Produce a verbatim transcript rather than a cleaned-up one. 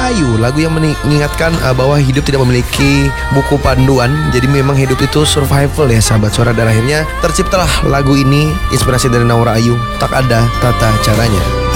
Rahayu, lagu yang mengingatkan uh, bahwa hidup tidak memiliki buku panduan. Jadi memang hidup itu survival ya sahabat suara. Dan akhirnya terciptalah lagu ini, inspirasi dari Naura Ayu, Tak Ada Tata Caranya.